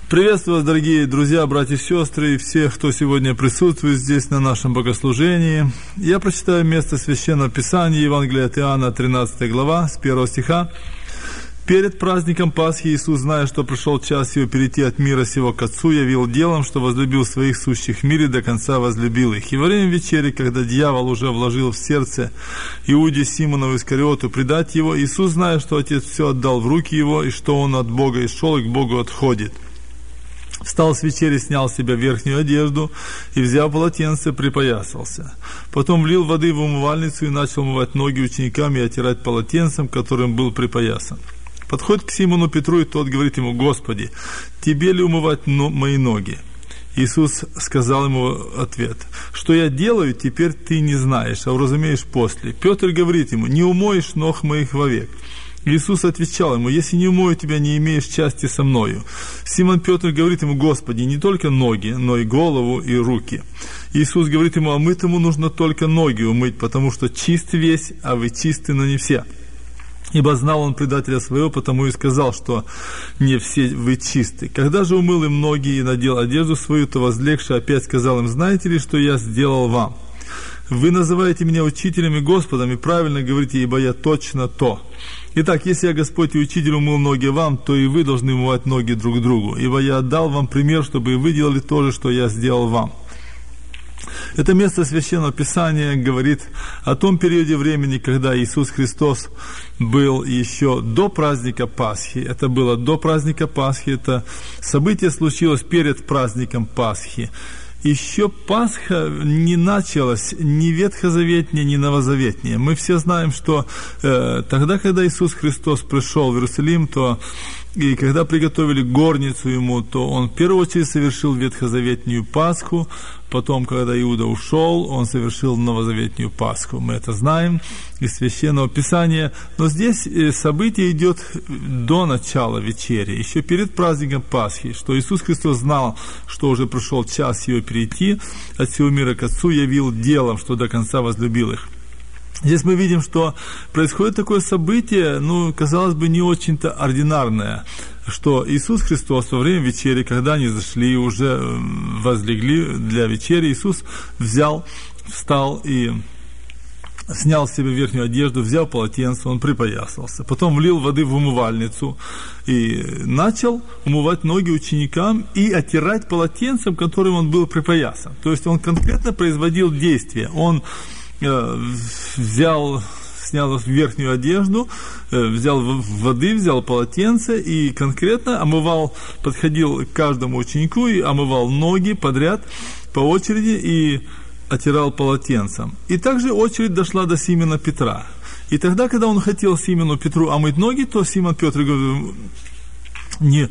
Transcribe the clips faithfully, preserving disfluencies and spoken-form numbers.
Приветствую вас, дорогие друзья, братья и сестры, и всех, кто сегодня присутствует здесь на нашем богослужении. Я прочитаю место Священного Писания, Евангелия от Иоанна, тринадцатая глава, с первого стиха. «Перед праздником Пасхи Иисус, зная, что пришел час Его перейти от мира сего к Отцу, явил делом, что возлюбил своих сущих в мире, до конца возлюбил их. И во время вечери, когда дьявол уже вложил в сердце Иуде Симонову Искариоту предать Его, Иисус, зная, что Отец все отдал в руки Его, и что Он от Бога и шел, и к Богу отходит, встал с вечери, снял с себя верхнюю одежду и, взяв полотенце, припоясался. Потом влил воды в умывальницу и начал умывать ноги ученикам и отирать полотенцем, которым был припоясан. Подходит к Симону Петру, и тот говорит ему: «Господи, тебе ли умывать но- мои ноги?» Иисус сказал ему ответ: «Что я делаю, теперь ты не знаешь, а уразумеешь после». Петр говорит ему: «Не умоешь ног моих вовек». Иисус отвечал ему: «Если не умою тебя, не имеешь части со мною». Симон Петр говорит ему: «Господи, не только ноги, но и голову и руки». Иисус говорит ему: «А мытому нужно только ноги умыть, потому что чист весь, а вы чисты, но не все. Ибо знал он предателя своего, потому и сказал, что не все вы чисты. Когда же умыл им ноги и надел одежду свою, то возлегший опять сказал им: знаете ли, что я сделал вам? Вы называете меня учителем и Господом, и правильно говорите, ибо я точно то. Итак, если я, Господь и Учитель, умыл ноги вам, то и вы должны умывать ноги друг другу, ибо я отдал вам пример, чтобы и вы делали то же, что я сделал вам». Это место Священного Писания говорит о том периоде времени, когда Иисус Христос был еще до праздника Пасхи. Это было до праздника Пасхи, это событие случилось перед праздником Пасхи. Еще Пасха не началась ни ветхозаветнее, ни новозаветнее. Мы все знаем, что э, тогда, когда Иисус Христос пришел в Иерусалим, то и когда приготовили горницу Ему, то Он в первую очередь совершил ветхозаветнюю Пасху, потом, когда Иуда ушел, Он совершил новозаветнюю Пасху. Мы это знаем из Священного Писания. Но здесь событие идет до начала вечери, еще перед праздником Пасхи, что Иисус Христос знал, что уже пришел час Его перейти от всего мира к Отцу, явил делом, что до конца возлюбил их. Здесь мы видим, что происходит такое событие, ну, казалось бы, не очень-то ординарное, что Иисус Христос во время вечери, когда они зашли, уже возлегли для вечери, Иисус взял, встал и снял с себя верхнюю одежду, взял полотенце, он припоясался, потом влил воды в умывальницу и начал умывать ноги ученикам и оттирать полотенцем, которым он был припоясан. То есть он конкретно производил действие, он взял, снял верхнюю одежду, взял воды, взял полотенце и конкретно омывал, подходил к каждому ученику и омывал ноги подряд по очереди и оттирал полотенцем. И также очередь дошла до Симона Петра. И тогда, когда он хотел Симону Петру омыть ноги, то Симон Петр говорит: не,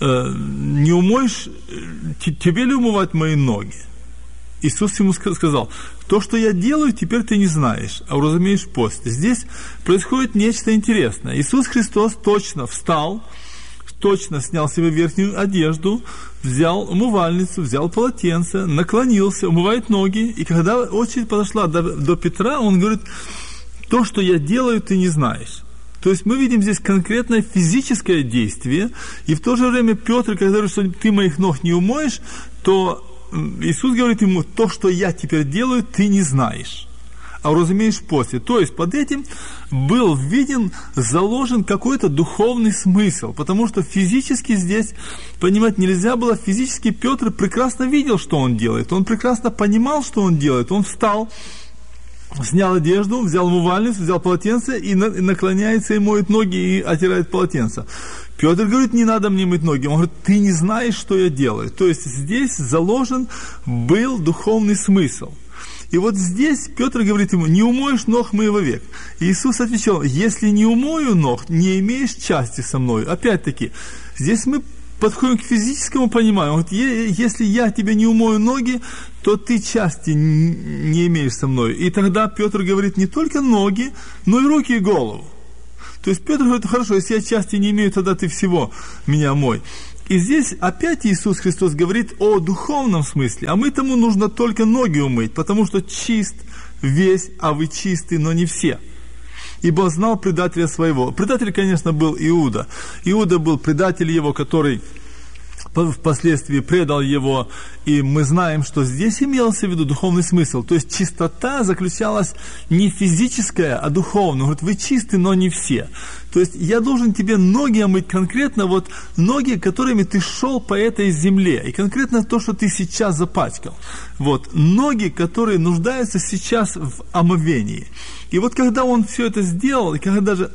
не умоешь, тебе ли умывать мои ноги? Иисус ему сказал: то, что я делаю, теперь ты не знаешь, а уразумеешь после. Здесь происходит нечто интересное. Иисус Христос точно встал, точно снял себе верхнюю одежду, взял умывальницу, взял полотенце, наклонился, умывает ноги, и когда очередь подошла до, до Петра, он говорит: то, что я делаю, ты не знаешь. То есть мы видим здесь конкретное физическое действие, и в то же время Петр, когда говорит, что ты моих ног не умоешь, то Иисус говорит ему: то, что я теперь делаю, ты не знаешь, а уразумеешь после. То есть под этим был виден, заложен какой-то духовный смысл, потому что физически здесь понимать нельзя было. Физически Петр прекрасно видел, что он делает, он прекрасно понимал, что он делает. Он встал, снял одежду, взял умывальницу, взял полотенце и наклоняется и моет ноги и оттирает полотенце. Петр говорит: не надо мне мыть ноги. Он говорит: ты не знаешь, что я делаю. То есть здесь заложен был духовный смысл. И вот здесь Петр говорит ему: не умоешь ног моих вовек. И Иисус отвечал: если не умою ног, не имеешь части со мной. Опять-таки, здесь мы подходим к физическому пониманию. Он говорит: если я тебе не умою ноги, то ты части не имеешь со мной. И тогда Петр говорит: не только ноги, но и руки и голову. То есть Петр говорит: хорошо, если я части не имею, тогда ты всего меня мой. И здесь опять Иисус Христос говорит о духовном смысле, а мы тому нужно только ноги умыть, потому что чист весь, а вы чисты, но не все. Ибо знал предателя своего. Предатель, конечно, был Иуда. Иуда был предатель его, который впоследствии предал его, и мы знаем, что здесь имелся в виду духовный смысл. То есть чистота заключалась не физическая, а духовная. Он говорит, вы чисты, но не все. То есть я должен тебе ноги омыть, конкретно вот ноги, которыми ты шел по этой земле, и конкретно то, что ты сейчас запачкал. Вот, ноги, которые нуждаются сейчас в омовении. И вот когда он все это сделал, и когда даже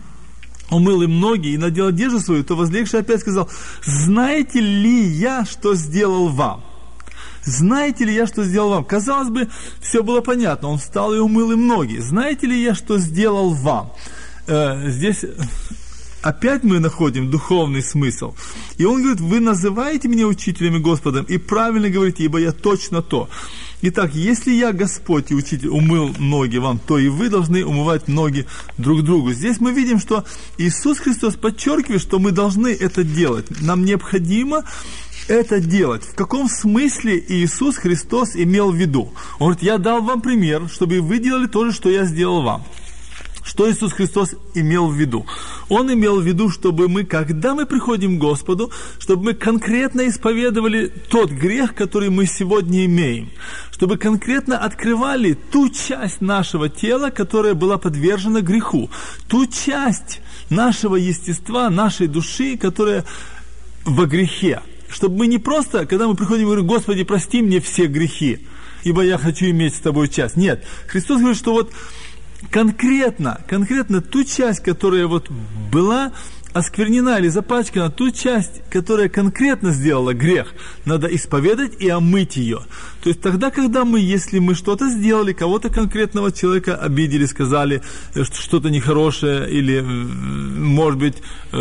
умыл им ноги и надел одежду свою, то возлегший опять сказал, знаете ли я, что сделал вам? Знаете ли я, что сделал вам? Казалось бы, все было понятно, он встал и умыл им ноги. Знаете ли я, что сделал вам? Э, здесь опять мы находим духовный смысл. И он говорит, вы называете меня учителем и Господом, и правильно говорите, ибо я точно то. Итак, если я, Господь и Учитель, умыл ноги вам, то и вы должны умывать ноги друг другу. Здесь мы видим, что Иисус Христос подчеркивает, что мы должны это делать. Нам необходимо это делать. В каком смысле Иисус Христос имел в виду? Он говорит, я дал вам пример, чтобы вы делали то же, что я сделал вам. Что Иисус Христос имел в виду? Он имел в виду, чтобы мы, когда мы приходим к Господу, чтобы мы конкретно исповедовали тот грех, который мы сегодня имеем. Чтобы конкретно открывали ту часть нашего тела, которая была подвержена греху. Ту часть нашего естества, нашей души, которая во грехе. Чтобы мы не просто, когда мы приходим и говорим, Господи, прости мне все грехи, ибо я хочу иметь с Тобой часть. Нет, Христос говорит, что вот конкретно, конкретно ту часть, которая вот была осквернена или запачкана, ту часть, которая конкретно сделала грех, надо исповедать и омыть ее. То есть тогда, когда мы, если мы что-то сделали, кого-то конкретного человека обидели, сказали что-то нехорошее, или, может быть,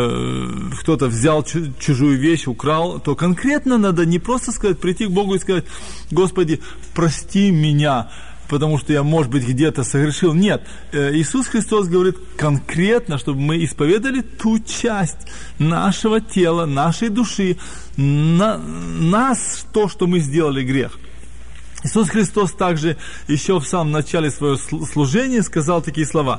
кто-то взял чужую вещь, украл, то конкретно надо не просто сказать, прийти к Богу и сказать, Господи, прости меня, потому что я, может быть, где-то согрешил. Нет, Иисус Христос говорит конкретно, чтобы мы исповедали ту часть нашего тела, нашей души, на, нас, то, что мы сделали грех. Иисус Христос также еще в самом начале своего служения сказал такие слова.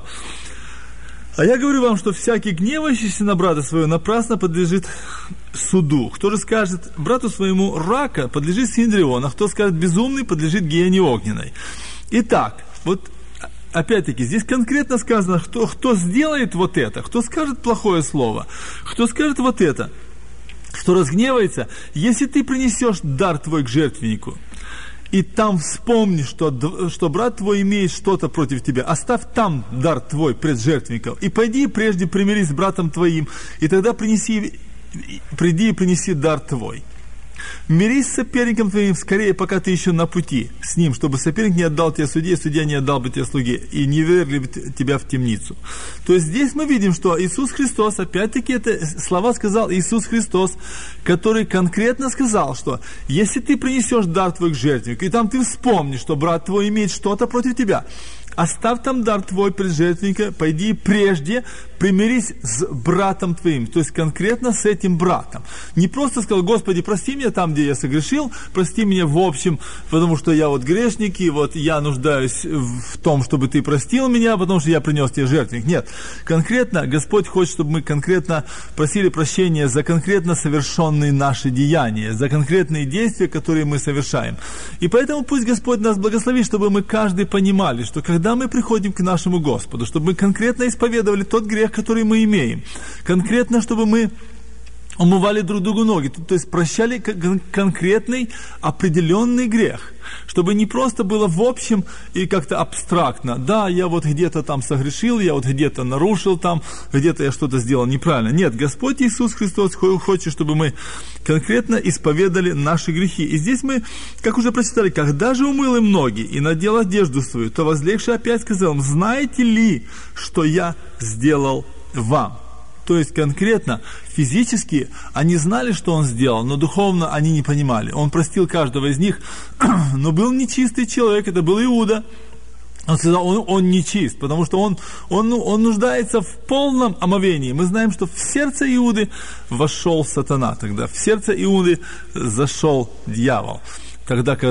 А я говорю вам, что всякий гневающийся на брата своего напрасно подлежит суду. Кто же скажет брату своему рака, подлежит Синдрион, а кто скажет безумный, подлежит гиене огненной. Итак, вот опять-таки, здесь конкретно сказано, кто, кто сделает вот это, кто скажет плохое слово, кто скажет вот это, кто разгневается, если ты принесешь дар твой к жертвеннику, и там вспомни, что, что брат твой имеет что-то против тебя, оставь там дар твой пред жертвенником, и пойди прежде примирись с братом твоим, и тогда принеси, приди и принеси дар твой. Мирись с соперником твоим скорее, пока ты еще на пути с ним, чтобы соперник не отдал тебя судье, и судья не отдал бы тебе слуге, и не ввергли бы тебя в темницу. То есть здесь мы видим, что Иисус Христос, опять-таки это слова сказал Иисус Христос, который конкретно сказал, что если ты принесешь дар твой к жертвеннику, и там ты вспомнишь, что брат твой имеет что-то против тебя, оставь там дар твой пред жертвенника, пойди прежде примирись с братом твоим, то есть конкретно с этим братом. Не просто сказал, Господи, прости меня там, где я согрешил, прости меня в общем, потому что я вот грешник, и вот я нуждаюсь в том, чтобы ты простил меня, потому что я принес тебе жертвенник. Нет, конкретно Господь хочет, чтобы мы конкретно просили прощения за конкретно совершенные наши деяния, за конкретные действия, которые мы совершаем. И поэтому пусть Господь нас благословит, чтобы мы каждый понимали, что когда мы приходим к нашему Господу, чтобы мы конкретно исповедовали тот грех, который мы имеем, конкретно, чтобы мы умывали друг другу ноги, то есть прощали конкретный, определенный грех, чтобы не просто было в общем и как-то абстрактно, да, я вот где-то там согрешил, я вот где-то нарушил там, где-то я что-то сделал неправильно. Нет, Господь Иисус Христос хочет, чтобы мы конкретно исповедали наши грехи. И здесь мы, как уже прочитали, когда же умыл им ноги и надел одежду свою, то возлегший опять сказал им, знаете ли, что я сделал вам? То есть конкретно, физически они знали, что он сделал, но духовно они не понимали. Он простил каждого из них, но был нечистый человек, это был Иуда. Он сказал, он, он нечист, потому что он, он, он нуждается в полном омовении. Мы знаем, что в сердце Иуды вошел сатана тогда, в сердце Иуды зашел дьявол. Тогда, когда